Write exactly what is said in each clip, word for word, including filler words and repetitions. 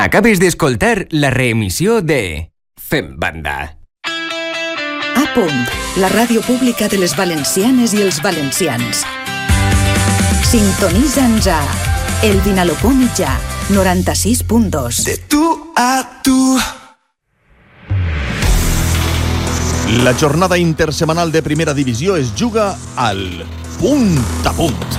Acabes d'escoltar la reemissió de Fem Banda. A punt, la ràdio pública de les valencianes i els valencians. Sintonitza'ns a El Vinalopó Mitjà, noranta-sis punt dos. De tu a tu. La jornada intersemanal de primera divisió es juga al punt a punt.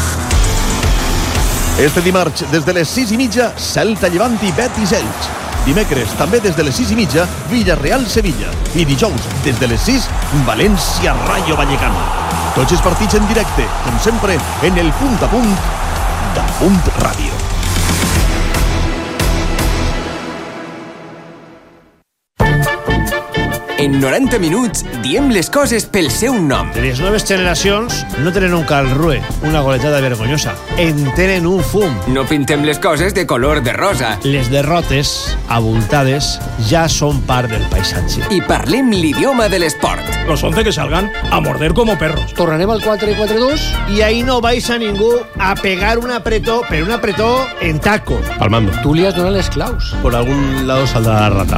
Este dimarts, des de les sis i mitja, Celta Llevant i Betis Elx. Dimecres, també des de les sis i mitja, Villarreal-Sevilla. I dijous, des de les sis, València-Rayo Vallecano. Tots els partits en directe, com sempre, en el punt a punt de Punt Ràdio. En noranta minuts diem les coses pel seu nom. Les noves generacions no tenen un Karlsruhe, una goletada vergonyosa. En tenen un fum. No pintem les coses de color de rosa. Les derrotes, abultades, ja són part del paisatge. I parlem l'idioma de l'esport. Los once que salgan a morder como perros. Tornarem al quatre quatre dos i ahí no vais a ningú a pegar un apretó, pero un apretó en taco. Palmando. Tú li has donat les claus. Por algún lado saldrá la rata.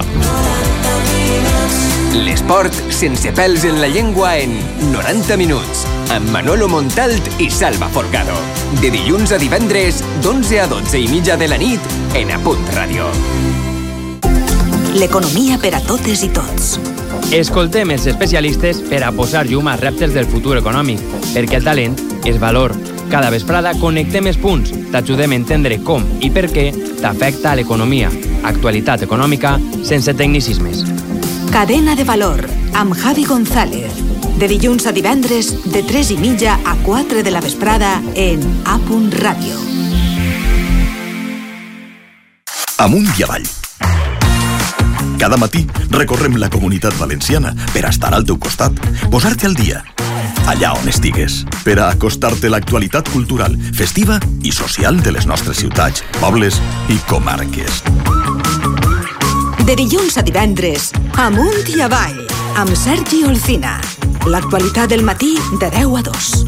L'esport sense pèls en la llengua en noranta minuts, amb Manolo Montalt i Salva Folgado. De dilluns a divendres, d'onze a dotze i mitja de la nit, en A Punt Ràdio. L'economia per a totes i tots. Escoltem els especialistes per a posar llum als reptes del futur econòmic, perquè el talent és valor. Cada vesprada connectem els punts, t'ajudem a entendre com i per què t'afecta a l'economia. Actualitat econòmica sense tecnicismes. Cadena de valor, amb Javi González. De dilluns a divendres, de tres i mitja a quatre de la vesprada, en A Punt Ràdio. Amunt i avall. Cada matí recorrem la Comunitat Valenciana per a estar al teu costat, posar-te al dia, allà on estigues, per a acostar-te l'actualitat cultural, festiva i social de les nostres ciutats, pobles i comarques. De dilluns a divendres, Amunt i avall, amb Sergi Olcina. L'actualitat del matí de deu a dos.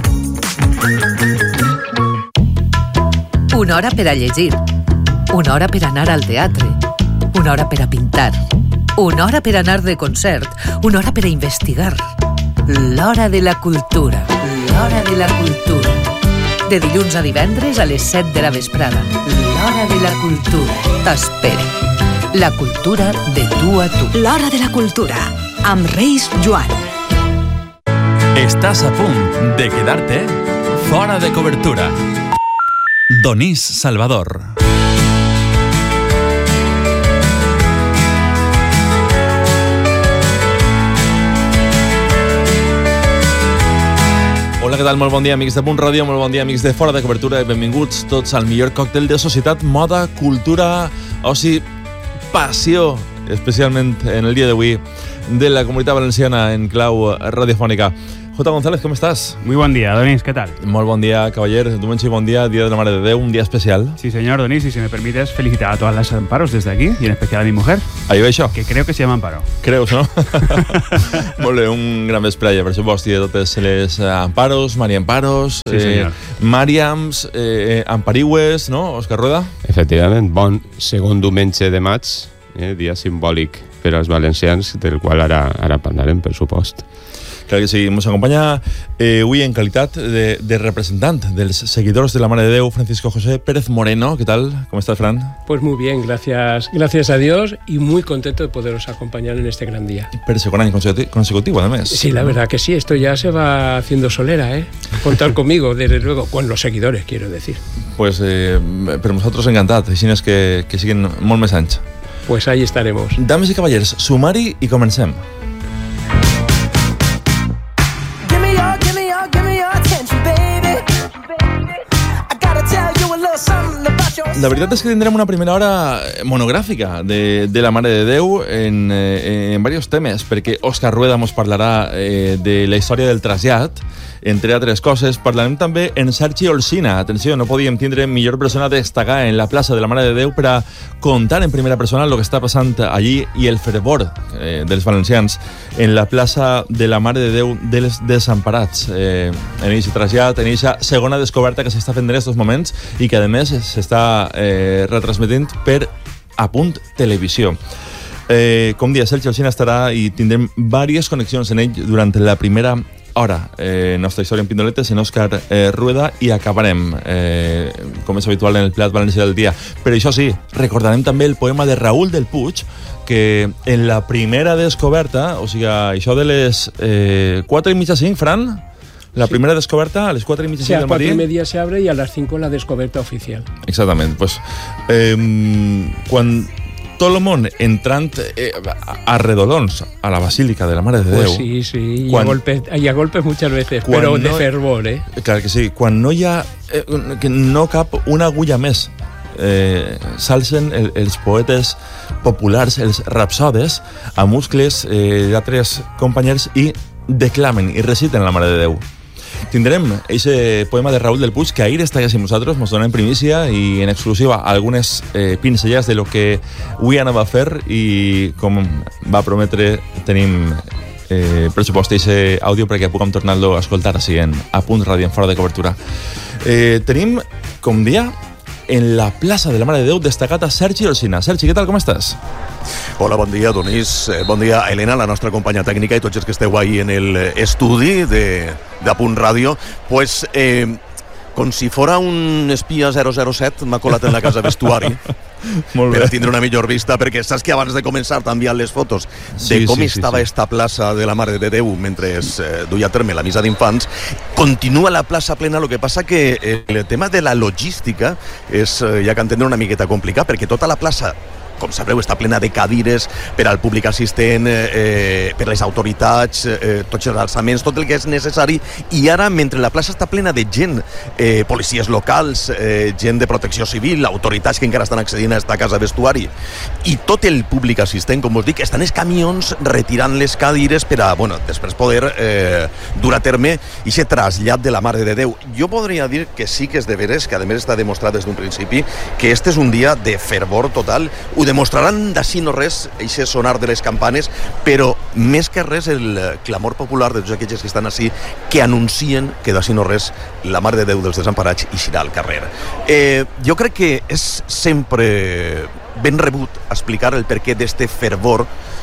Una hora per a llegir, una hora per anar al teatre, una hora per a pintar, una hora per anar de concert, una hora per a investigar. L'hora de la cultura, l'hora de la cultura. De dilluns a divendres a les set de la vesprada. L'hora de la cultura. T'espera. La cultura de tu a tu. L'hora de la cultura, amb Reis Joan. Estàs a punt de quedar-te fora de cobertura. Donís Salvador. Hola, què tal? Molt bon dia, amics de Punt Ràdio, molt bon dia, amics de Fora de Cobertura, i benvinguts tots al millor còctel de societat, moda, cultura, oci, passió, especialment en el dia d'avui, de la Comunitat Valenciana en clau radiofònica. J. González, com estàs? Muy buen día, Donís, ¿qué tal? Molt bon dia, cavaller. Diumenge i bon dia, Día de la Mare de Déu, un día especial. Sí, señor, Donís, y si me permites felicitar a todas las Amparos desde aquí, y en especial a mi mujer. Ahí va això. Que creo que se llama Amparo. Creus, no? Molt bé, un gran vespre per supost, i de totes les Amparos, Maria Amparos, sí, eh, Mariams, eh, Ampariues, no, Òscar Rueda? Efectivament, bon segon diumenge de maig, eh, dia simbòlic per als valencians, del qual ara, ara parlarem, per supost. Clar que sí, ens acompanya eh, avui en qualitat de, de representant dels seguidors de la Mare de Déu, Francisco José Pérez Moreno. ¿Qué tal? ¿Cómo estás, Fran? Pues muy bien, gracias, gracias a Dios y muy contento de poderos acompañar en este gran día. Pero segundo año consecutivo, además. Sí, la verdad que sí, esto ya se va haciendo solera, ¿eh? Contar conmigo, desde luego, con los seguidores, quiero decir. Pues, eh, pero nosotros encantados, així és que, que siguen molt més anys. Pues ahí estaremos. Dames i cavallers, sumari i comencem. La veritat és que tindrem una primera hora monogràfica de, de la Mare de Déu en, eh, en diversos temes, perquè Òscar Rueda ens parlarà eh, de la història del trasllat, entre altres coses. Parlarem també en Sergi Olcina. Atenció, no podíem tindre millor persona a destacar en la plaça de la Mare de Déu per a contar en primera persona el que està passant allí i el fervor eh, dels valencians en la plaça de la Mare de Déu dels Desemparats, eh, en aquest trasllat, en aquesta segona descoberta que s'està fent en aquests moments i que a més s'està eh, retransmetint per A Punt Televisió. Eh, com dia, Sergi Alsina estarà i tindrem diverses connexions en ell durant la primera hora. Eh, nostra història en Pindoletes, en Òscar eh, Rueda, i acabarem, eh, com és habitual, en el Plat València del dia. Però això sí, recordarem també el poema de Raúl del Puig, que en la primera descoberta, o sigui, això de les eh, quatre i mitja cinc, Fran, la sí. primera descoberta a les quatre i mitja sí, cinc del matí. a las cuatro y media se abre y a las cinco la descoberta oficial. Exactament. Pues, eh, quan tot el món entrant eh, a redolons a la Basílica de la Mare de Déu... Pues sí, sí, y, quan, a golpes, y a golpes muchas veces, pero de no, fervor, ¿eh? Clar que sí. Quan no hi ha... Eh, que no cap una agulla més, eh, s'alcen el, els poetes populars, els rapsodes, a muscles eh, d'altres companys i declamen i reciten la Mare de Déu. Tindrem aquest poema de Raúl del Puig que ahir estigués amb nosaltres, ens dona en primícia i en exclusiva algunes eh, pincellades de lo que avui anava a fer i com va prometre tenim eh, pressupost aquest àudio perquè puguem tornar-lo a escoltar així en A Punt Ràdio, en fora de cobertura. Eh, tenim, com dia, en la plaça de la Mare de Déu destacat a Sergi Alsina. Sergi, què tal, com estàs? Hola, bon dia, Donís. Bon dia, Helena, la nostra companya tècnica, i tots els que esteu ahí en l'estudi de, de A Punt Ràdio. Pues, eh, com si fora un espia zero zero set, m'ha colat en la casa vestuari. Molt bé. Per a tindre una millor vista, perquè saps que abans de començar t'han enviat les fotos de sí, com sí, estava sí, sí. esta plaça de la Mare de Déu mentre es eh, duia a terme la missa d'infants. Continua la plaça plena, el que passa que eh, el tema de la logística és, eh, ja que entendre, una miqueta complicat, perquè tota la plaça, com sabreu, està plena de cadires per al públic assistent, eh, per les autoritats, eh, tots els alçaments, tot el que és necessari. I ara, mentre la plaça està plena de gent, eh, policies locals, eh, gent de protecció civil, autoritats que encara estan accedint a esta casa vestuari, i tot el públic assistent, com us dic, estan els camions retirant les cadires per a, bueno, després poder eh, dur a terme aquest trasllat de la Mare de Déu. Jo podria dir que sí que és de veres, que a més està demostrat des d'un principi, que este és un dia de fervor total. Ho demostraran d'ací no res, eixe sonar de les campanes, però més que res el clamor popular de tots aquells que estan així, que anuncien que d'ací no res la Mare de Déu dels Desemparats eixirà al carrer. Eh, jo crec que és sempre ben rebut explicar el perquè d'este fervor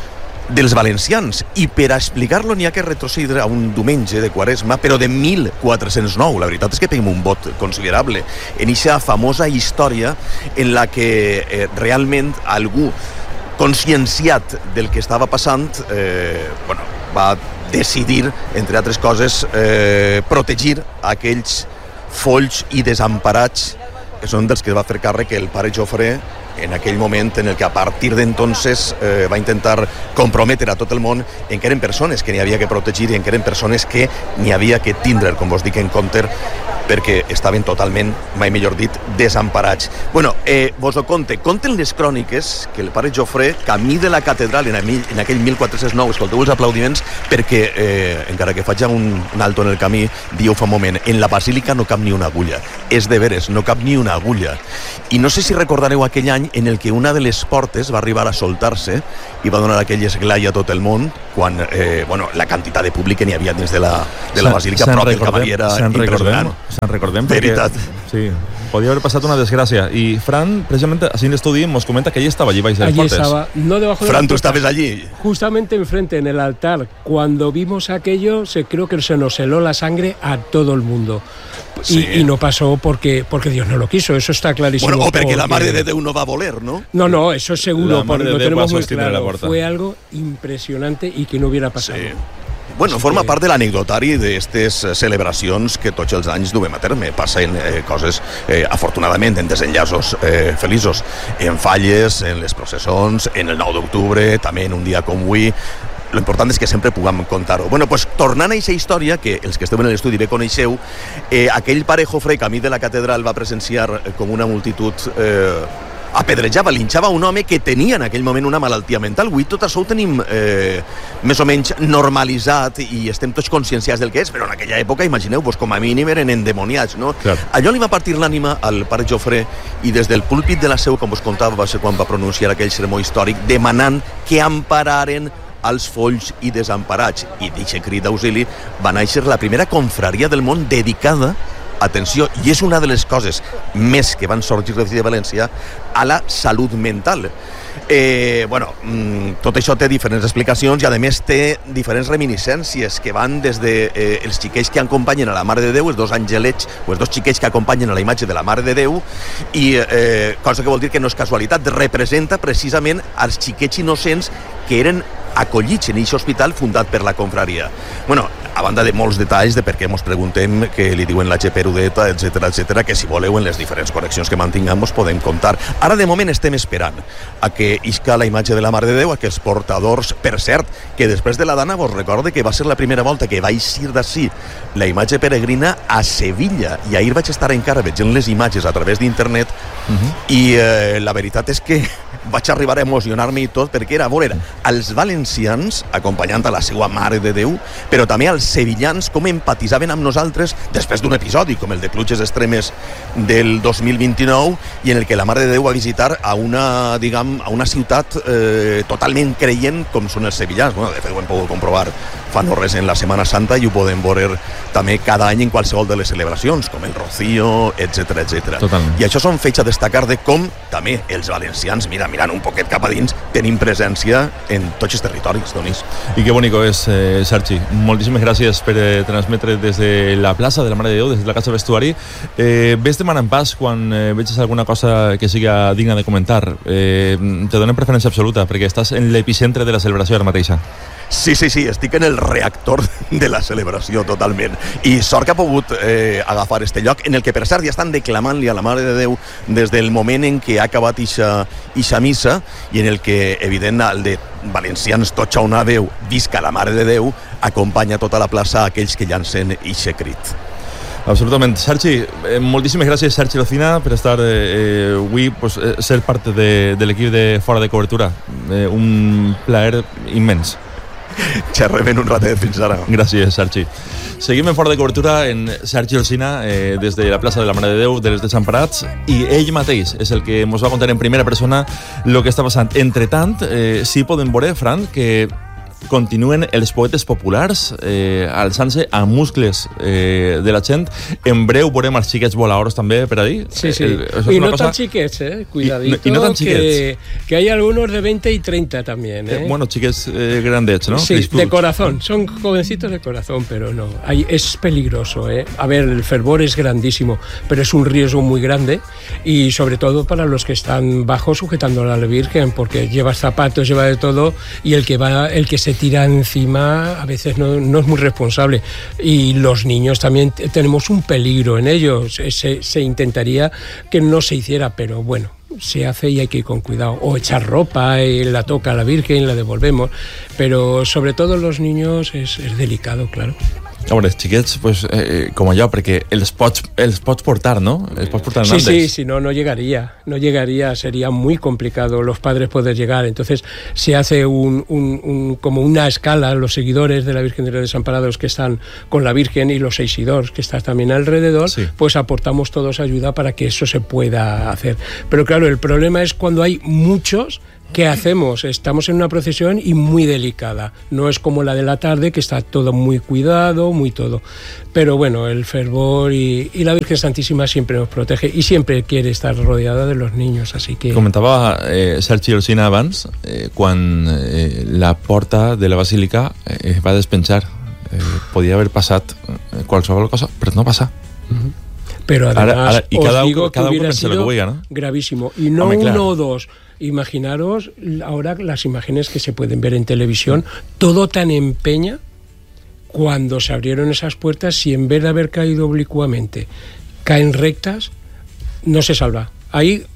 dels valencians, i per a explicar-lo n'hi ha que retrocedir a un diumenge de Quaresma, però de mil quatre-cents nou. La veritat és que tenim un vot considerable en aquesta famosa història en la que eh, realment algú conscienciat del que estava passant eh, bueno, va decidir, entre altres coses, eh, protegir aquells folls i desemparats que són dels que va fer càrrec el pare Jofre en aquell moment en el que a partir d'entonces eh, va intentar comprometre a tot el món en que eren persones que n'hi havia que protegir i en que eren persones que n'hi havia que tindre, com vos dic, en compte, perquè estaven totalment, mai millor dit, desemparats. Bueno, eh, vos ho conte. Conten les cròniques que el pare Jofre, camí de la catedral en, aquell, en aquell mil quatre-cents nou, escolteu els aplaudiments, perquè, eh, encara que faig un, un alto en el camí, diu fa un moment, en la basílica no cap ni una agulla. És de veres, no cap ni una agulla. I no sé si recordareu aquell any en el que una de les portes va arribar a soltar-se i va donar aquell esglai a tot el món, quan eh, bueno, la quantitat de públic que n'hi havia dins de la, de la basílica pròpia del cavaller era impressionant. Se'n recordem, perquè sí, podia haver passat una desgràcia. I Fran, precisament, així en l'estudi, ens comenta que ell estava allí baix de les allí portes. Estaba, no debajo de Fran, la tú estabas allí. Justamente enfrente, en el altar. Cuando vimos aquello, se, creo que se nos heló la sangre a todo el mundo. Sí. Y, y no pasó porque, porque Dios no lo quiso, eso está clarísimo. Bueno, o porque, porque la Mare de Déu no va a voler, ¿no? No, no, eso es seguro, porque lo tenemos muy claro. La Fue algo impresionante y que no hubiera pasado. Sí. Bueno, forma part de l'anecdotari d'aquestes celebracions que tots els anys duem a terme. Passen eh, coses, eh, afortunadament, en desenllaços eh, feliços, en falles, en les processons, en el nou d'octubre, també en un dia com avui. Lo important és que sempre puguem contar-ho. Bueno, pues, tornant a aquesta història, que els que esteu en l'estudi bé coneixeu, eh, aquell pare Jofre, camí de la catedral, va presenciar eh, com una multitud eh, apedrejava, linxava un home que tenia en aquell moment una malaltia mental. Avui tot això ho tenim eh, més o menys normalitzat i estem tots conscienciats del que és, però en aquella època, imagineu-vos, com a mínim eren endemoniats, no? Clar. Allò li va partir l'ànima al pare Jofre i des del púlpit de la seu, com us contava, va ser quan va pronunciar aquell sermó històric demanant que empararen als folls i desemparats. I d'aquest crit d'auxili va néixer la primera confraria del món dedicada atenció, i és una de les coses més que van sorgir de València, a la salut mental. Eh, bueno, tot això té diferents explicacions i a més té diferents reminiscències que van des de eh, els xiquets que acompanyen a la Mare de Déu, els dos angelets o els dos xiquets que acompanyen a la imatge de la Mare de Déu, i eh, cosa que vol dir que no és casualitat, representa precisament els xiquets innocents que eren acollits en aquest hospital fundat per la confraria. Bueno, a banda de molts detalls de per què ens preguntem que li diuen la Geperudeta, etcètera, etcètera, que si voleu en les diferents connexions que mantinguem us podem contar. Ara de moment estem esperant a que isca la imatge de la Mare de Déu, a que els portadors, per cert, que després de la Dana vos recorde que va ser la primera volta que va eixir d'ací la imatge peregrina a Sevilla, i ahir vaig estar encara veient les imatges a través d'internet, uh-huh. i eh, la veritat és que vaig arribar a emocionar-me i tot, perquè era a veure els valencians acompanyant a la seva Mare de Déu, però també els sevillans com empatitzaven amb nosaltres després d'un episodi com el de Pluges Extremes del dos mil vint-i-nou, i en el que la Mare de Déu va visitar a una, diguem, a una ciutat eh, totalment creient com són els sevillans. Bueno, de fet ho hem pogut comprovar fa no res en la Setmana Santa, i ho podem veure també cada any en qualsevol de les celebracions, com el Rocío, etcètera, etcètera. I això són fets a destacar de com també els valencians, mira, mirant un poquet cap a dins, tenim presència en tots els territoris, Donís. I que bonico és, eh, Sergi. Moltíssimes gràcies per eh, transmetre des de la plaça de la Mare de Déu, des de la Casa Vestuari. Eh, ves demanant pas quan eh, veges alguna cosa que siga digna de comentar. Eh, te donen preferència absoluta, perquè estàs en l'epicentre de la celebració ara mateixa. Sí, sí, sí, estic en el reactor de la celebració totalment, i sort que ha pogut eh, agafar este lloc, en el que per cert ja estan declamant-li a la Mare de Déu des del moment en què ha acabat ixa, ixa missa, i en el que, evident, el de valencians tots a una veu, visca la Mare de Déu, acompanya tota la plaça a aquells que llancen ixe crit. Absolutament. Sergi, eh, moltíssimes gràcies, Sergi Locina, per estar eh, avui, pues, eh, ser part de, de l'equip de Fora de Cobertura. Eh, un plaer immens. Xerrem en un ratet, fins ara. Gràcies, Sergi. Seguim en Fora de Cobertura en Sergi Alsina, eh, des de la plaça de la Mare de Déu de les Desemparats, i ell mateix és el que ens va contar en primera persona el que està passant. Entre tant, eh, sí podem veure, Fran, que continuen els poetes populars eh, alçant-se a muscles eh, de la gent. En breu veurem els xiquets voladors també, per a dir. Sí, sí. Eh, y no cosa... tan chiquets, eh. Cuidadito. Y, y no tan chiquets. Que, que hay algunos de veinte y treinta también, eh. eh bueno, chiques eh, grandets, ¿no? Sí, de corazón. Son jovencitos de corazón, pero no. Hay, es peligroso, eh. A ver, el fervor es grandísimo, pero es un riesgo muy grande, y sobre todo para los que están bajo sujetando a la Virgen, porque llevas zapatos, lleva de todo, y el que va, el que se tira encima a veces no, no es muy responsable, y los niños también t- tenemos un peligro en ellos. Se, se intentaría que no se hiciera, pero bueno, se hace y hay que ir con cuidado, o echar ropa y la toca a la Virgen, la devolvemos, pero sobre todo los niños es, es delicado, claro. A veure, els xiquets, pues, eh, com allò, perquè els pots, els pots portar, ¿no? Els pots portar en sí, andes. Sí, si no, no llegaría. No llegaría, sería muy complicado los padres poder llegar. Entonces se hace un, un, un, como una escala, los seguidores de la Virgen de los Desamparados que están con la Virgen y los Eisidors que están también alrededor, sí. Pues aportamos todos ayuda para que eso se pueda hacer. Pero claro, el problema es cuando hay muchos. ¿Qué hacemos? Estamos en una procesión y muy delicada. No es como la de la tarde, que está todo muy cuidado, muy todo. Pero bueno, el fervor y, y la Virgen Santísima siempre nos protege y siempre quiere estar rodeada de los niños, así que... Comentava eh, Sergi Alsina abans, eh, quan eh, la porta de la basílica eh, va despenjar. Eh, podia haver passat eh, qualsevol cosa, però no passa. Uh-huh. Pero además, ara, ara, y os cada, digo cada que hubiera sido sido huella, ¿no? gravísimo. Y no Hombre, uno claro. o dos. Imaginaros ahora las imágenes que se pueden ver en televisión, todo tan en peña cuando se abrieron esas puertas, si en vez de haber caído oblicuamente caen rectas, no se salva. Ahí,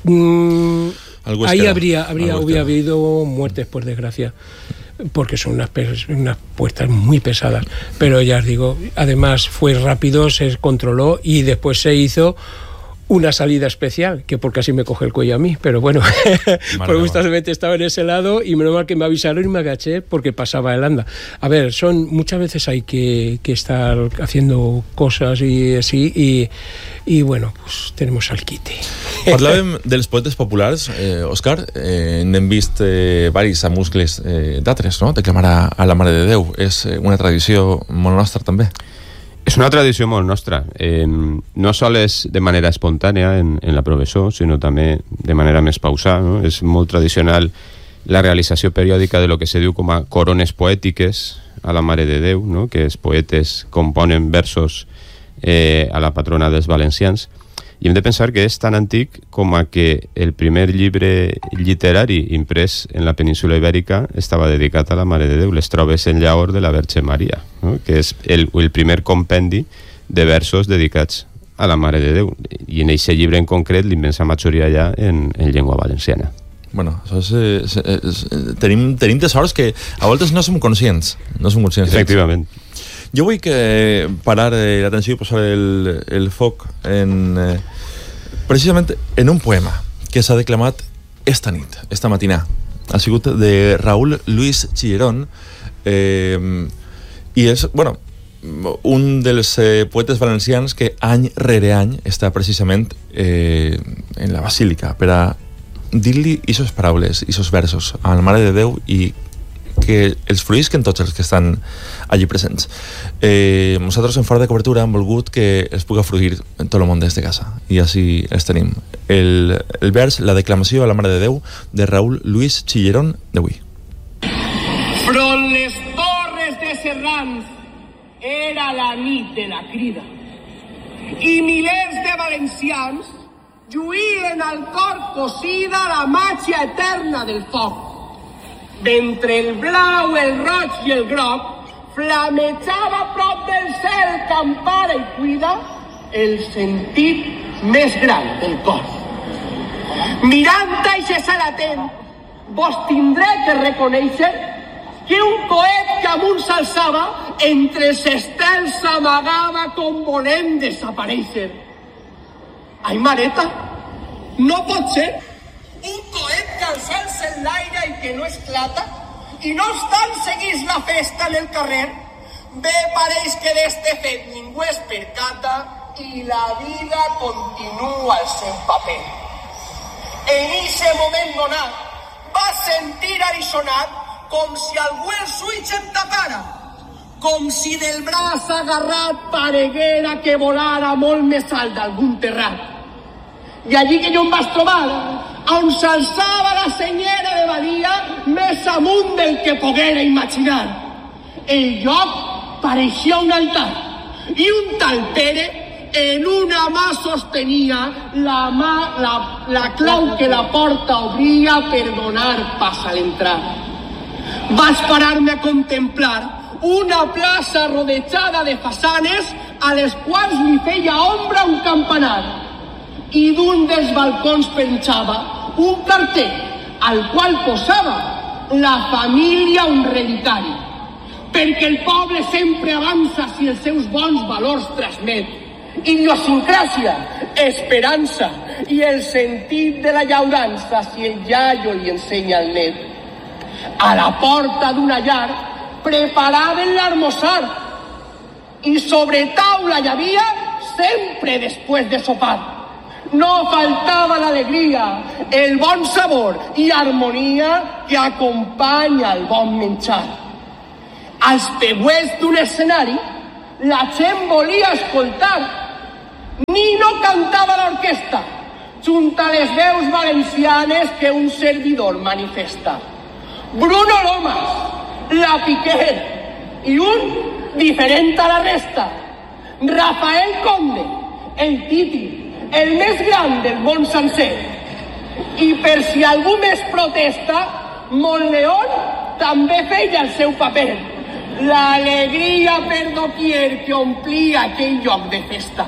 mmm, ahí habría, habría hubiera habido muertes, por desgracia, porque son unas, unas puertas muy pesadas. Pero ya os digo, además fue rápido, se controló y después se hizo una salida especial, que por casi me coge el cuello a mí, pero bueno, pues justamente estaba en ese lado y menos mal que me avisaron y me agaché porque pasaba el anda. A ver, son muchas veces hay que, que estar haciendo cosas y así, y, y bueno, pues tenemos al quite. Parlàvem dels poetes populars, eh, Òscar, eh, n'hem vist eh, varis a muscles eh, d'altres, no? Declamar a, a la Mare de Déu. És una tradició molt nostra també. És una tradició molt nostra. Eh, no sols de manera espontània en, en la professó, sinó també de manera més pausada. No? És molt tradicional la realització periòdica de lo que se diu com a corones poètiques a la Mare de Déu, no? Que els poetes componen versos eh, a la patrona dels valencians. I hem de pensar que és tan antic com a que el primer llibre literari imprès en la península ibèrica estava dedicat a la Mare de Déu, les Trobes en Llaor de la Verge Maria, no? Que és el, el primer compendi de versos dedicats a la Mare de Déu. I en aquest llibre en concret, l'immensa majoria ja en, en llengua valenciana. Bueno, això és, és, és, tenim, tenim tesors que a voltes no som conscients. No som conscients. Efectivament. Jo vull que parar eh, l'atenció i posar el, el foc en, eh, precisament en un poema que s'ha declamat esta nit, esta matinà. Ha sigut de Raúl Luis Chillerón eh, i és, bueno, un dels eh, poetes valencians que any rere any està precisament eh, en la basílica per a dir-li isos paraules, isos versos a la Mare de Déu i que els fruïsquen tots els que estan allí presents. Eh, nosaltres en Fora de Cobertura hem volgut que els puga fruir en tot el món des de casa i així els tenim. El, el vers, la declamació a la Mare de Déu de Raúl Luis Chillerón d'avui. Front les torres de Serrans era la nit de la crida i milers de valencians lluïen al cor cosida la màgia eterna del foc. D'entre el blau, el roig i el groc, flamejava a prop del cel que empara i cuida el sentit més gran del cor. Mirant eixe cel atent, vos tindré que reconèixer que un coet que amunt s'alçava entre els estels s'amagava com volent desaparèixer. Ai, mareta, no pot ser un coet que alçant-se en l'aire i que no esclata, i no obstant seguís la festa en el carrer, bé pareix que d'este fet ningú es percata i la vida continua el seu paper. En ixe moment donat va sentir arissonat com si algú els ulls em tapara, com si del braç agarrat pareguera que volara molt més alt d'algun terrat. I allí que jo em vaig trobar, on s'alçava la senyera de Badia més amunt del que poguera imaginar. El lloc pareixia un altar i un tal Pere en una mà sostenia la, mà, la, la clau que la porta obria per donar pas a l'entrar. Vaig parar-me a contemplar una plaça rodejada de façanes a les quals li feia ombra un campanar i d'un dels balcons penjava un cartell al qual posava la família un relicari, perquè el poble sempre avança si els seus bons valors transmet. Idiosincràsia, esperança i el sentit de la llaurança si el iaio li ensenya al net. A la porta d'una llar preparaven l'armossar i sobre taula hi havia sempre després de sopar. No faltava l'alegria, el bon sabor i harmonia que acompanya el bon menjar. Als peuets d'un escenari, la gent volia escoltar. Nino cantava l'orquestra, junt a les veus valencianes que un servidor manifesta. Bruno Lomas, la Piquer, i un diferent a la resta. Rafael Conde, el Titi, el més gran del món sencer. I per si algú més protesta, Montleón també feia el seu paper. L'alegria per doquier que omplia aquell lloc de festa.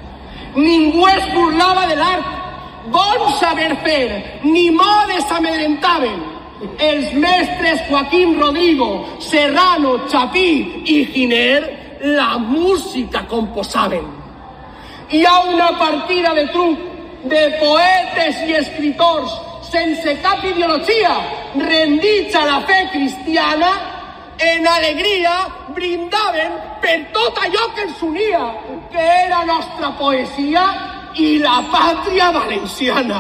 Ningú es burlava de l'art, bon saber fer, ni modes amedrentaven. Els mestres Joaquín Rodrigo, Serrano, Chapí i Giner la música composaven. Hi ha una partida de truc de poetes i escriptors sense cap ideologia, rendits a la fe cristiana, en alegria brindaven per tot allò que ens unia, que era nostra poesia i la pàtria valenciana.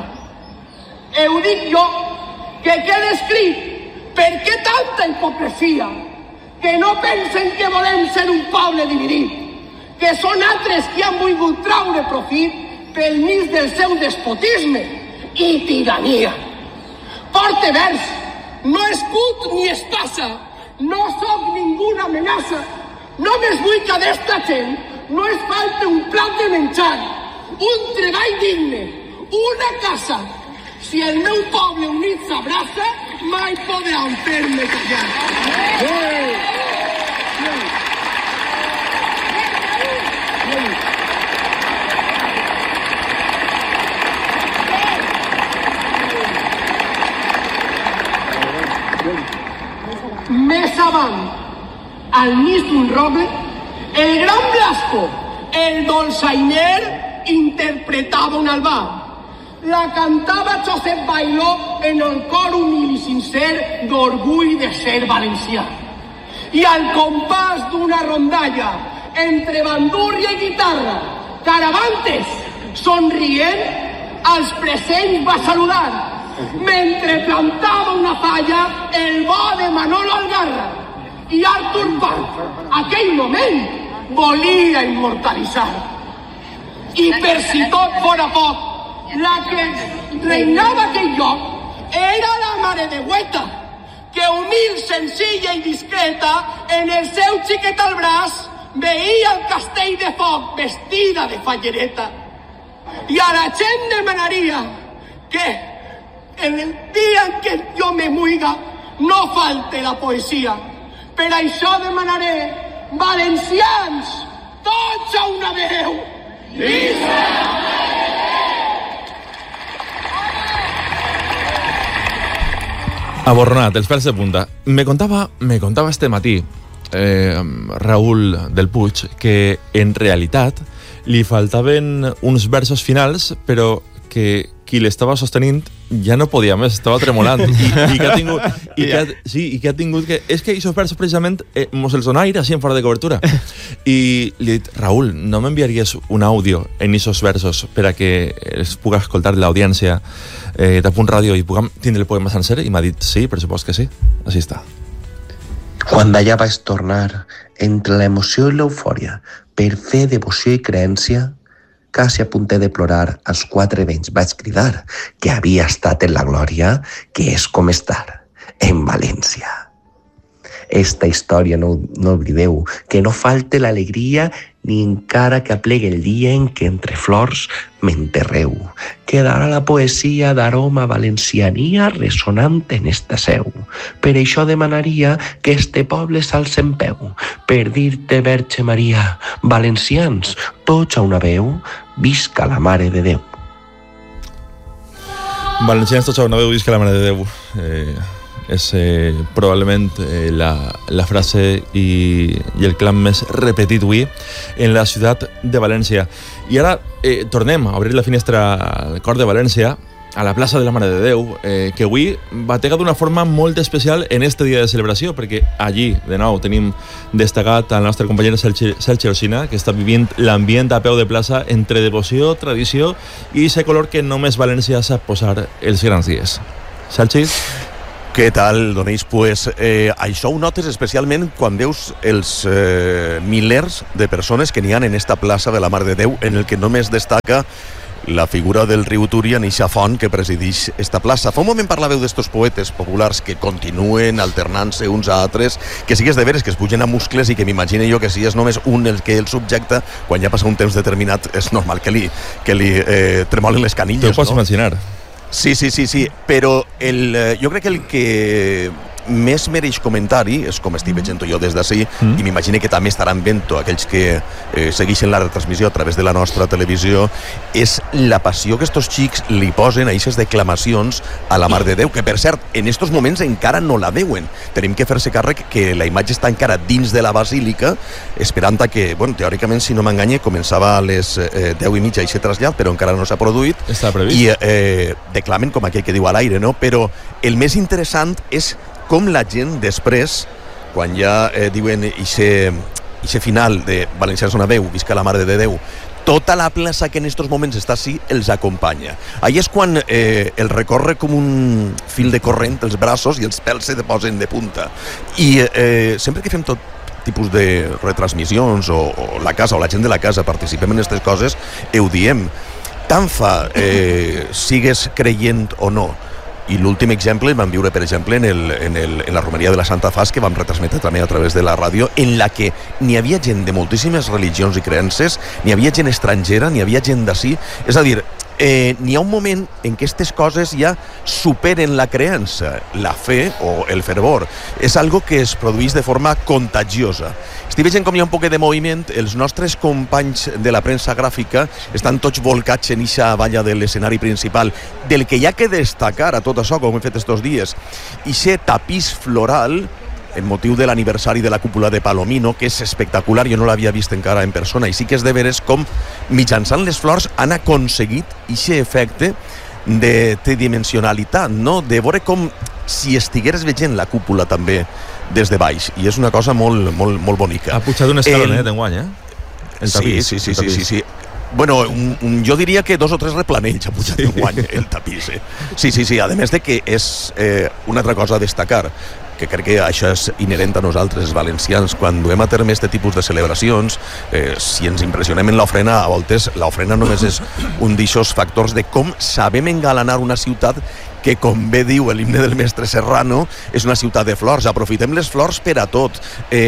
Ho dic jo, que quede escrit, per què tanta hipocresia? Que no pensen que volem ser un poble dividit, que són altres qui han volgut traure profit pel mig del seu despotisme i tirania. Porte vers, no escut ni espasa, no sóc ninguna amenaça. Només vull que d'esta gent no es falte un plat de menjar, un treball digne, una casa. Si el meu poble unit s'abraça, mai podran fer-me callar. Més avant, al mig d'un roble, el gran Blasco, el dolçainer, interpretava un albà. La cantava Josep Bailó en el cor humil i sincer d'orgull de ser valencià. I al compàs d'una rondalla, entre bandúrria i guitarra, Caravantes, somrient, als presents va saludar, mentre plantava una falla el bo de Manolo Algarra. I Artur Bach, aquell moment, volia immortalitzar. I per si tot fora poc, la que reinava aquell lloc era la Mare de Hueta, que humil, senzilla i discreta, en el seu xiquet al braç, veia el castell de foc vestida de fallereta. I a la gent demanaria que en el dia en què jo me muiga no falte la poesia. Per això demanaré, valencians, tots a una veu. Visca! Aborronat, els pèls de punta. Me contava, me contava este matí eh, Raúl del Puig que en realitat li faltaven uns versos finals, però que qui l'estava sostenint ja no podia més, estava tremolant i, i que ha tingut i que ha, sí, i que ha tingut que és que aquests versos precisament eh, mos els dona aire així en fora de cobertura i li he dit, Raúl, no m'enviaries un àudio en aquests versos per a que els puga escoltar l'audiència eh, de Punt Ràdio i puguem tindre el poema sencer? I m'ha dit, sí, per supost que sí, així està. Quan d'allà vaig tornar, entre l'emoció i l'eufòria, per fer devoció i creència, quasi a punt de plorar, als quatre vents vaig cridar que havia estat en la glòria, que és com estar en València. Esta història no, no oblideu, que no falte l'alegria ni encara que aplegue el dia en què entre flors m'enterreu. Quedarà la poesia d'aroma valenciania ressonant en esta seu. Per això demanaria que este poble s'alce en peu, per dir-te, Verge Maria, valencians, tots a una veu, visca la Mare de Déu. Valencians, tots a una veu, visca la Mare de Déu. Eh... és eh, probablement eh, la, la frase i, i el clam més repetit avui en la ciutat de València. I ara eh, tornem a obrir la finestra al cor de València, a la plaça de la Mare de Déu, eh, que avui batega d'una forma molt especial en este dia de celebració, perquè allí, de nou, tenim destacat el nostre company Sergi Alsina, que està vivint l'ambient a peu de plaça entre devoció, tradició i ese color que només València sap posar els grans dies. Sergi? Què tal, Doneix? Pues, eh, això ho notes especialment quan veus els eh, milers de persones que n'hi ha en esta plaça de la Mare de Déu, en el que només destaca la figura del riu Túria en eixa font que presideix esta plaça. Fa un moment parlàveu d'estos poetes populars que continuen alternant-se uns a altres, que sigues de veres que es pugen a muscles i que m'imagine jo que si és només un el que el subjecta, quan ja passa un temps determinat és normal que li, que li eh, tremolen les canilles. Te ho pots no? imaginar. Sí, sí, sí, sí, però el, jo crec que el que més mereix comentari és com estic veient jo des d'ací, mm. i m'imagino que també estaran vent aquells que eh, segueixen la retransmissió a través de la nostra televisió, és la passió que estos xics li posen a aquestes declamacions a la Mare de Déu, que per cert, en estos moments encara no la veuen. Tenim que fer-se càrrec que la imatge està encara dins de la basílica, esperant a que, bueno, teòricament, si no m'enganye, començava a les eh, deu i mitja i s'ha trasllat, però encara no s'ha produït. Està previst. I eh, declamen com aquell que diu a l'aire, no? Però el més interessant és com la gent després, quan ja eh, diuen ixe final de Valencians una veu, visca la Mare de Déu, tota la plaça que en estos moments està així els acompanya. Ahí és quan eh, el recorre com un fil de corrent els braços i els pèls se posen de punta. I eh, sempre que fem tot tipus de retransmissions o, o la casa o la gent de la casa participem en aquestes coses, ho diem. Tant fa, eh, sigues creient o no. I l'últim exemple vam viure, per exemple, en, el, en, el, en la romeria de la Santa Fas, que vam retransmetre també a través de la ràdio, en la que n'hi havia gent de moltíssimes religions i creences, n'hi havia gent estrangera, n'hi havia gent d'ací. És a dir, eh, n'hi ha un moment en què aquestes coses ja superen la creença, la fe o el fervor. És algo que es produeix de forma contagiosa. Estic veient com hi ha un poquet de moviment. Els nostres companys de la premsa gràfica estan tots volcats en eixa valla de l'escenari principal. Del que hi ha que destacar a tot això, com hem fet estos dies, eixe tapís floral en motiu de l'aniversari de la cúpula de Palomino, que és espectacular, jo no l'havia vist encara en persona, i sí que és de veres com mitjançant les flors han aconseguit eixe efecte de tridimensionalitat, no? De veure com si estigueres veient la cúpula també des de baix, i és una cosa molt, molt, molt bonica. Ha pujat un escalonet el... enguany, eh? El tapís, sí, sí, el sí, tapís. sí, sí. Bueno, un, un, jo diria que dos o tres replanells ha pujat sí. enguany el tapís, eh? Sí, sí, sí, a més de que és eh, una altra cosa a destacar, que crec que això és inherent a nosaltres, els valencians, quan duem a terme aquest tipus de celebracions, eh, si ens impressionem en l'ofrena, a voltes l'ofrena només és un d'aixòs factors de com sabem engalanar una ciutat que, com bé diu l'himne del mestre Serrano, és una ciutat de flors. Aprofitem les flors per a tot.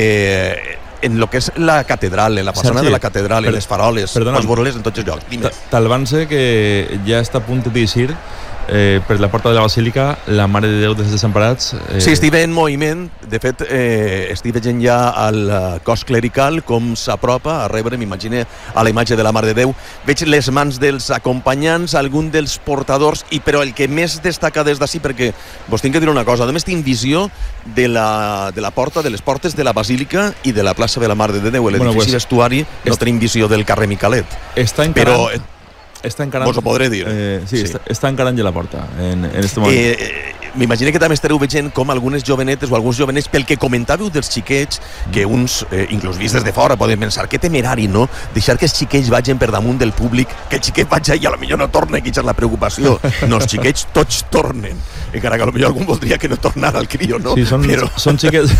Eh, en lo que és la catedral, en la façana de la catedral, en les faroles, pots veure-les en tots els llocs. Dime. T'alvance que ja està a punt d'eixir eh, per la porta de la Basílica la Mare de Déu dels Desemparats. Eh... Sí, estic en moviment. De fet, eh, estic veient ja al cos clerical com s'apropa a rebre, m'imagine, a la imatge de la Mare de Déu. Veig les mans dels acompanyants, algun dels portadors, i però el que més destaca des d'ací, perquè vos tinc que dir una cosa, només tinc visió de la, de la porta, de les portes de la Basílica i de la plaça de la Mare de Déu. L'edifici bueno, pues, vestuari no est... tenim visió del carrer Micalet. Està encarant... Però... Està encarant, vos ho podré dir. Eh, sí, sí. Està, està encarant ja la porta en, en este moment. Eh, M'imagino que també estareu veient com algunes jovenetes o alguns jovenets, pel que comentàveu dels xiquets, que uns, eh, inclús vist des de fora, poden pensar que temerari, no? Deixar que els xiquets vagin per damunt del públic, que el xiquet vagi i a lo millor no torna, que és la preocupació. No, els xiquets tots tornen. Encara que a lo millor algun voldria que no tornara al crio, no? Sí, són, Però... són xiquets...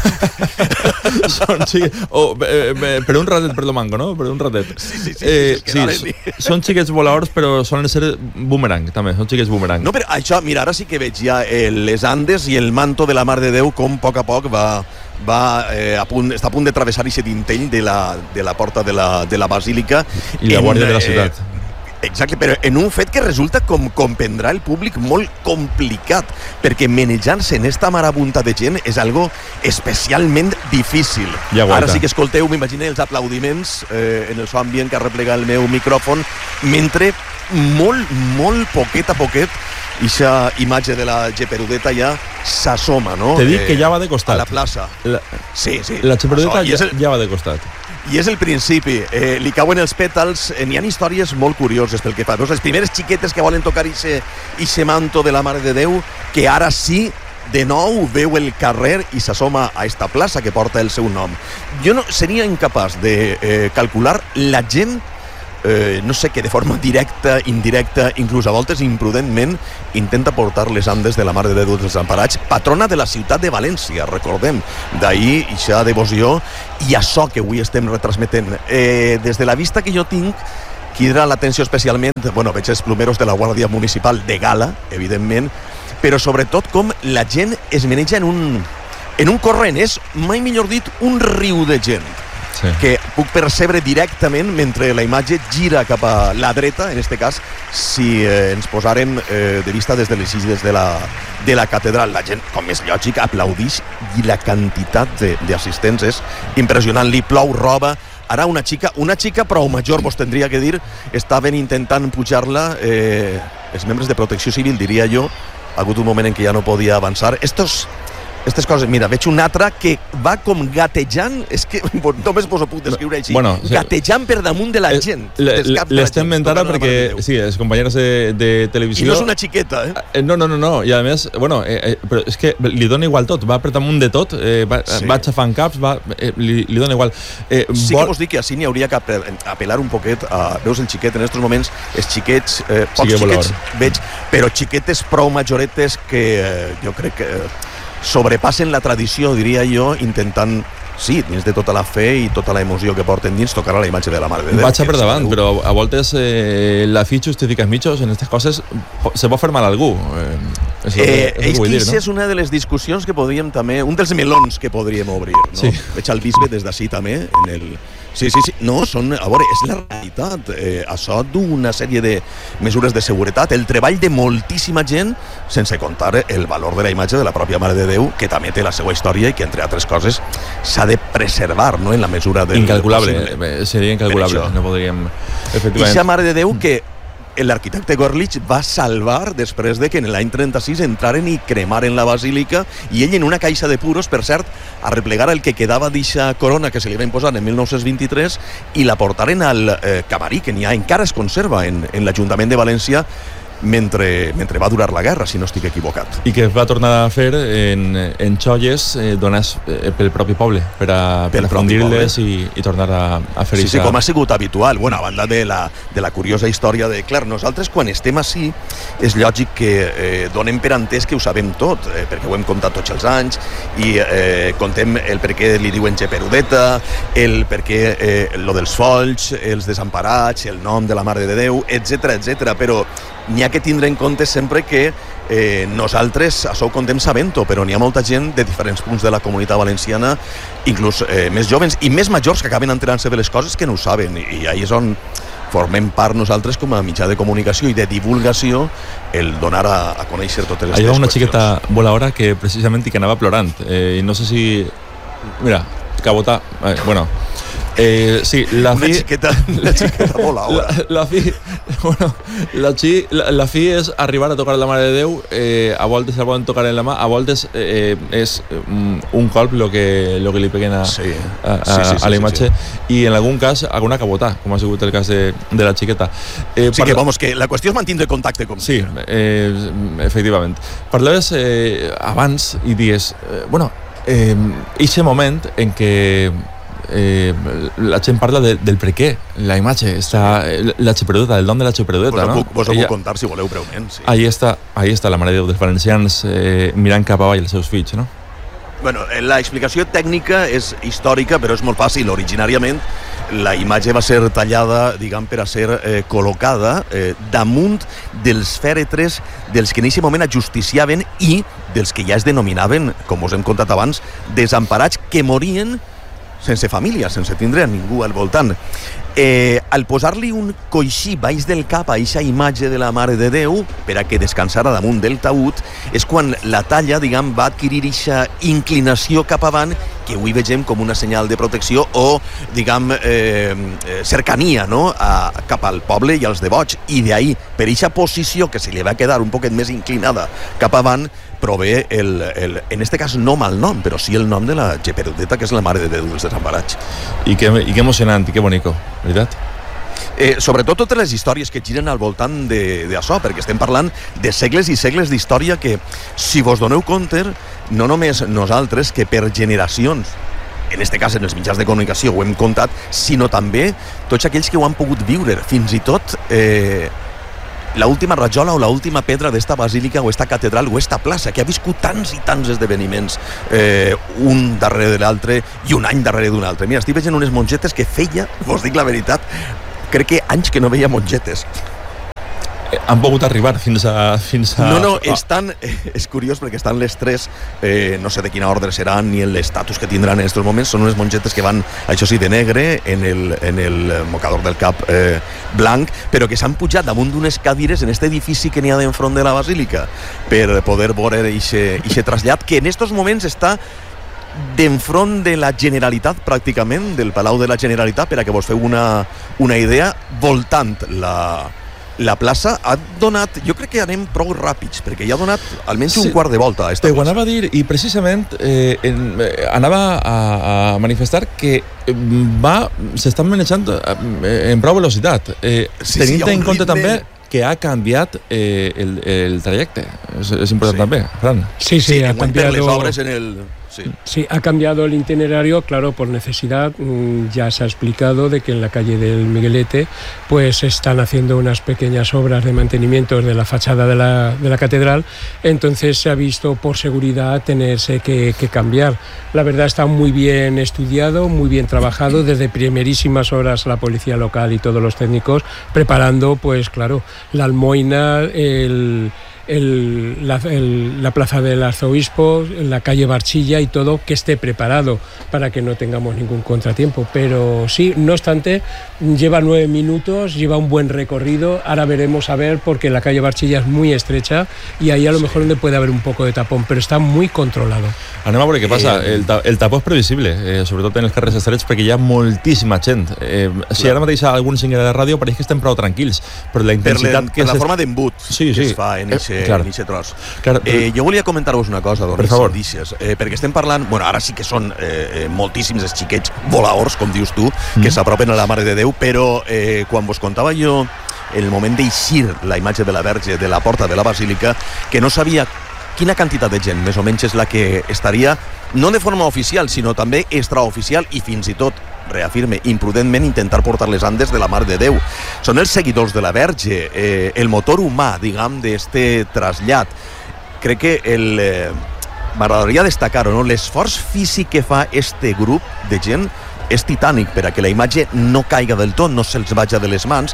són xiquets... Oh, eh, eh, per un ratet per lo mango, no? Per un ratet. Sí, sí, sí. Eh, sí, sí, són xiquets voladors, però solen ser boomerang, també. Són xiquets boomerang. No, però això, mira, ara sí que veig ja eh, les Andes i el manto de la Mare de Déu com a poc a poc va, va eh, a punt, està a punt de travessar aquest dintell de la, de la porta de la, de la Basílica. I la en, Guàrdia de la Ciutat. Eh, Exacte, però en un fet que resulta, com comprendrà el públic, molt complicat, perquè manejar-se en esta marabunta de gent és algo especialment difícil. Ja Ara sí que escolteu, m'imagino, els aplaudiments eh, en el so ambient que ha replegat el meu micròfon, mentre molt, molt poquet a poquet ixa imatge de la Geperudeta ja s'assoma, no? Te dic eh, que ja va de costat. A la plaça. La, sí, sí. La Geperudeta ja, el... ja va de costat. I és el principi, eh, li cauen els pètals, eh, n'hi ha històries molt curioses pel que fa. Veus, les primeres xiquetes que volen tocar ixe manto de la Mare de Déu, que ara sí, de nou, veu el carrer i s'assoma a esta plaça que porta el seu nom. Jo no seria incapaç de eh, calcular la gent, eh, no sé, que de forma directa, indirecta, inclús a voltes imprudentment, intenta portar les Andes de la Mare de Déu dels Desemparats, patrona de la ciutat de València, recordem. D'ahir, ixa devoció i això que avui estem retransmetent. Eh, des de la vista que jo tinc, crida l'atenció especialment, bueno, veig els plumeros de la Guàrdia Municipal de gala, evidentment, però sobretot com la gent es maneja en un, en un corrent, és, mai millor dit, un riu de gent. Sí. Que puc percebre directament mentre la imatge gira cap a la dreta, en este cas, si eh, ens posàrem eh, de vista des de les des de la, de la catedral. La gent, com és lògic, aplaudix i la quantitat d'assistents és impressionant. Li plou roba. Ara una xica, una xica prou major, vos tindria que dir, estaven intentant pujar-la, eh, els membres de Protecció Civil, diria jo, ha hagut un moment en què ja no podia avançar. Estos... Aquestes coses, mira, veig un altre que va com gatejant, és que només vos ho puc descriure així, bueno, sí, gatejant per damunt de la gent. L'estem mentant ara perquè, sí, els companys de, de televisió... I no és una xiqueta, eh? No, no, no, no, i a més, bueno, eh, però és que li dona igual tot, va per damunt de tot, eh, va, sí. va xafant caps, va, eh, li, li dona igual. Eh, sí vol... que vos dic que així n'hi hauria que apel·lar un poquet a... Veus el xiquet, en aquests moments, els xiquets, eh, pocs sí, xiquets veig, però xiquetes prou majoretes que eh, jo crec que... sobrepassen la tradició, diria jo, intentant sí, dins de tota la fe i tota la emoció que porten dins, tocar a la imatge de la Mare de Déu. Vaig a per davant, però a voltes eh, la fi justifica els mitjos, en aquestes coses se pot fer mal a algú. Eh, és, eh, és, és que dir, no? és una de les discussions que podríem també, un dels melons que podríem obrir, no? Sí. Veig el bisbe des d'ací també, en el... Sí, sí, sí. No, són, a veure, és la realitat. Eh, això du una sèrie de mesures de seguretat, el treball de moltíssima gent, sense comptar el valor de la imatge de la pròpia Mare de Déu, que també té la seva història i que, entre altres coses, s'ha de preservar, no?, en la mesura del incalculable, possible. Seria incalculable, no podríem... Efectivament. Ixa Mare de Déu que l'arquitecte Gorlich va salvar després de que en l'any trenta-sis entraren i cremaren la basílica i ell en una caixa de puros, per cert, a replegar el que quedava d'eixa corona que se li va imposar en mil nou-cents vint-i-tres i la portaren al eh, camarí, que n'hi ha, encara es conserva en, en l'Ajuntament de València, mentre, mentre va durar la guerra, si no estic equivocat. I que es va tornar a fer en, en xolles eh, donats eh, pel propi poble, per a, per a fundir-les i, i tornar a, a fer Sí, ixa... sí, com ha sigut habitual. Bueno, a banda de la, de la curiosa història de... Clar, nosaltres quan estem ací és lògic que eh, donem per entès que ho sabem tot, eh, perquè ho hem contat tots els anys i eh, contem el per què li diuen Geperudeta, el per què eh, lo dels folls, els desemparats, el nom de la Mare de Déu, etcètera, etcètera, però n'hi ha que tindre en compte sempre que eh, nosaltres això ho contem sabent-ho, però n'hi ha molta gent de diferents punts de la comunitat valenciana, inclús eh, més joves i més majors que acaben enterant-se de les coses que no ho saben, i ahí és on formem part nosaltres com a mitjà de comunicació i de divulgació el donar a, a conèixer totes les qüestions. Hi ha una qüestions. xiqueta voladora que precisament i que anava plorant, eh, i no sé si... Mira, cabota... Eh, bueno... Eh, sí, la una fi... xiqueta, una xiqueta voladora. La, la fi... Bueno, la, chi, la, la fi és arribar a tocar la Mare de Déu, eh, a voltes el poden tocar en la mà, a voltes eh, és um, un colp lo que, lo que li peguen a, sí. a, a, sí, sí, sí, a la imatge, sí, sí. I en algun cas alguna cabotà, com ha sigut el cas de, de la xiqueta. Eh, sí, parla... que, vamos, que la qüestió és mantindre contacte com sí, eh, efectivament. Parlaves eh, abans i dies, eh, bueno, eh, eixe moment en què Eh, la gent parla de, del per què la imatge està, la Geperudeta, el nom de la Geperudeta, no? Puc, vos ho puc contar si voleu breument, sí. Ahí està, ahí està la Mare de Déu dels valencians eh, mirant cap avall els seus fills, no? Bueno, la explicació tècnica és històrica, però és molt fàcil. Originàriament la imatge va ser tallada, diguem, per a ser eh, col·locada eh, damunt dels fèretres dels que en aquest moment ajusticiaven i dels que ja es denominaven, com us hem contat abans, desemparats, que morien sense família, sense tindre a ningú al voltant. Eh, al posar-li un coixí baix del cap a eixa imatge de la Mare de Déu per a que descansara damunt del taüt, és quan la talla, diguem, va adquirir eixa inclinació cap avant que avui vegem com una senyal de protecció o, diguem, eh, cercania, no?, a, cap al poble i als devots. I d'ahir, per eixa posició que se li va quedar un poquet més inclinada cap avant, prové, el, el, en este cas no mal nom, però sí el nom de la Geperudeta, que és la Mare de Déu dels Desemparats. I que, i que emocionant, i que bonico, veritat? Eh, sobretot totes les històries que giren al voltant d'això, perquè estem parlant de segles i segles d'història que, si vos doneu compte, no només nosaltres, que per generacions, en este cas en els mitjans de comunicació ho hem contat, sinó també tots aquells que ho han pogut viure, fins i tot eh, la última rajola o la última pedra d'esta basílica o esta catedral o esta plaça, que ha viscut tants i tants esdeveniments, eh, un darrere de l'altre i un any darrere d'un altre. Mira, estic veient unes mongetes que feia, vos dic la veritat, crec que anys que no veia mongetes. Han pogut arribar fins a... Fins a... No, no, estan... Eh, és curiós perquè estan les tres, eh, no sé de quina ordre seran ni l'estatus que tindran en aquests moments, són unes mongetes que van, això sí, de negre, en el, en el mocador del cap eh, blanc, però que s'han pujat damunt d'unes cadires en aquest edifici que n'hi ha d'enfront de la basílica per poder veure aquest trasllat, que en aquests moments està d'enfront de la Generalitat, pràcticament, del Palau de la Generalitat, per a que vos feu una, una idea, voltant la... La plaça ha donat, jo crec que anem prou ràpids, perquè ja ha donat almenys sí, un quart de volta a esta plaça. Ho anava a dir, i precisament eh, en, eh, anava a, a manifestar que va, s'estan manejant eh, en prou velocitat, eh, sí, tenint sí, en compte ritme... també que ha canviat eh, el, el trajecte. És, és important sí. també, Fran. Sí, sí, sí ha cambiat les obres en el... sí. Sí, ha cambiado el itinerario, claro, por necesidad. Ya se ha explicado de que en la calle del Miguelete pues están haciendo unas pequeñas obras de mantenimiento de la fachada de la, de la catedral, entonces se ha visto por seguridad tenerse que, que cambiar. La verdad está muy bien estudiado, muy bien trabajado, desde primerísimas horas la policía local y todos los técnicos preparando, pues claro, la almoina, el... El, la, el, la plaza del arzobispo, la calle Barchilla y todo, que esté preparado para que no tengamos ningún contratiempo. Pero sí, no obstante, lleva nueve minutos, lleva un buen recorrido. Ahora veremos a ver, porque la calle Barchilla es muy estrecha y ahí a lo mejor donde puede haber un poco de tapón, però està muy controlado. Anem a veure què passa. Eh, el, ta el tapó és previsible, eh, sobretot en els carrers estrets, perquè hi ha moltíssima gent. Eh, si ara mateix algun single de ràdio pareix que estem prou tranquils, però la intensitat per que... Per la es... forma d'embut sí, sí. que es fa en eixe Claro. tros. Claro. Eh, jo volia comentar-vos una cosa, per favor, eh, perquè estem parlant, bueno, ara sí que són eh, moltíssims els xiquets volaors, com dius tu, mm. que s'apropen a la Mare de Déu, però eh, quan vos contava jo el moment d'eixir la imatge de la Verge de la porta de la Basílica, que no sabia quina quantitat de gent, més o menys, és la que estaria, no de forma oficial, sinó també extraoficial i fins i tot, reafirme, imprudentment intentar portar les andes de la Mare de Déu. Són els seguidors de la Verge, eh, el motor humà, diguem, d'este trasllat. Crec que el... Eh, m'agradaria destacar-ho, no? L'esforç físic que fa este grup de gent és titànic per a que la imatge no caiga del tot, no se'ls vaja de les mans,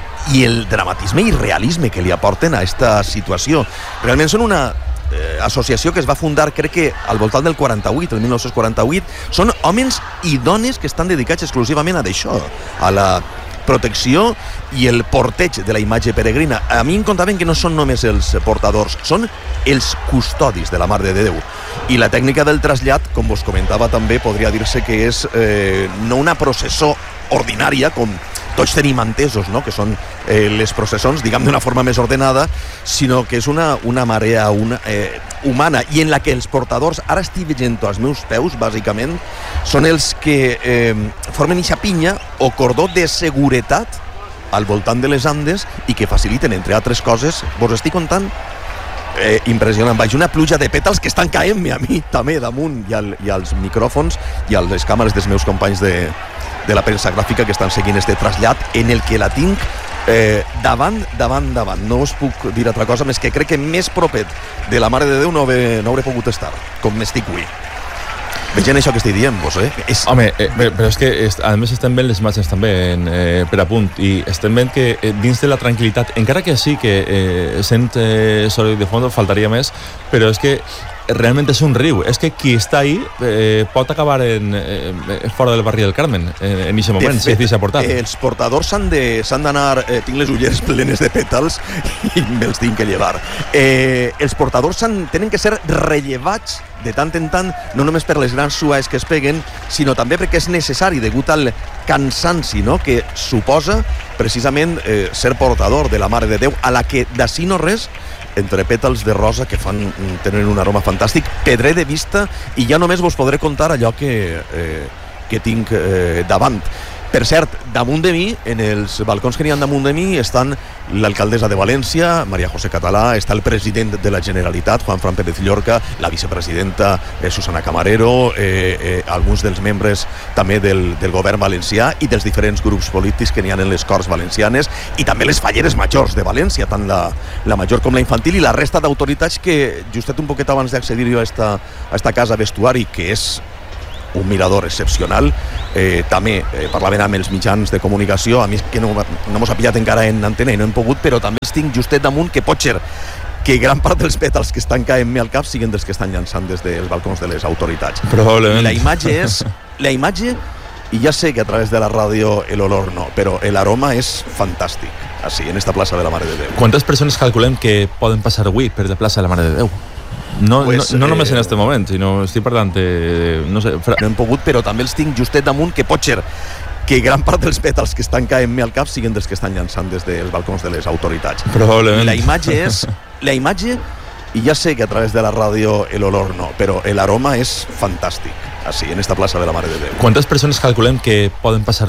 i el dramatisme i realisme que li aporten a esta situació. Realment són una eh, associació que es va fundar, crec que al voltant del quaranta-vuit, el dinou quaranta-vuit. Són homes i dones que estan dedicats exclusivament a d'això, a la protecció i el porteig de la imatge peregrina. A mi em contaven que no són només els portadors, són els custodis de la Mare de Déu. I la tècnica del trasllat, com vos comentava també, podria dir-se que és eh, no una processó ordinària, com tots tenim entesos, no? Que són eh, les processons, diguem, d'una forma més ordenada, sinó que és una, una marea una, eh, humana, i en la que els portadors, ara estic veient als meus peus, bàsicament, són els que eh, formen ixa pinya o cordó de seguretat al voltant de les Andes i que faciliten, entre altres coses, vos estic contant, Eh, impressionant, vaig una pluja de pètals que estan caent-me a mi també damunt, i, al, i als micròfons i a les càmeres dels meus companys de, de la premsa gràfica que estan seguint este trasllat, en el que la tinc eh, davant, davant, davant. No us puc dir altra cosa més que crec que més propet de la Mare de Déu no hauré, no hauré pogut estar, com m'estic avui. Vegent això que estic dient-vos, eh? És... Home, eh, però és que est, a més estem veient les imatges també en, eh, per a punt, i estem veient que eh, dins de la tranquil·litat, encara que sí que eh, sent eh, soroll de fons faltaria més, però és que realment és un riu. És que qui està ahí eh, pot acabar en, eh, fora del barri del Carmen eh, en aquest moment, si es deixa portar. Eh, els portadors s'han d'anar... Eh, tinc les ulleres plenes de pètals i me'ls tinc que llevar. Eh, els portadors tenen que ser rellevats de tant en tant, no només per les grans suaes que es peguen, sinó també perquè és necessari, degut al cansanci, no?, que suposa precisament eh, ser portador de la Mare de Déu, a la que d'ací no res, entre pètals de rosa que fan, tenen un aroma fantàstic, pedré de vista i ja només vos podré contar allò que, eh, que tinc eh, davant. Per cert, damunt de mi, en els balcons que n'hi ha damunt de mi, estan l'alcaldessa de València, Maria José Català, està el president de la Generalitat, Juan Fran Pérez Llorca, la vicepresidenta eh, Susana Camarero, eh, eh, alguns dels membres també del, del govern valencià i dels diferents grups polítics que n'hi ha en les Corts Valencianes, i també les falleres majors de València, tant la, la major com la infantil, i la resta d'autoritats que, justet un poquet abans d'accedir jo a esta, a esta casa vestuari, que és un mirador excepcional, eh, també eh, parlaven amb els mitjans de comunicació, a mi que no, no mos ha pillat encara en antena i no hem pogut, però també els tinc justet damunt, que pot ser que gran part dels pètals que estan caent-me al cap siguin dels que estan llançant des dels balcons de les autoritats. Probablement. La imatge és... La imatge, i ja sé que a través de la ràdio l'olor no, però l'aroma és fantàstic, així, en esta plaça de la Mare de Déu. Quantes persones calculem que poden passar avui per la plaça de la Mare de Déu? No, pues, no, no només eh, en este moment, sinó estic parlant de... No sé, fra... no hem pogut, però també els tinc justet damunt, que pot ser que gran part dels pètals que estan caent-me al cap siguin dels que estan llançant des dels balcons de les autoritats. Probablement. La imatge és... La imatge, i ja sé que a través de la ràdio l'olor no, però l'aroma és fantàstic, així, en esta plaça de la Mare de Déu. Quantes persones calculem que poden passar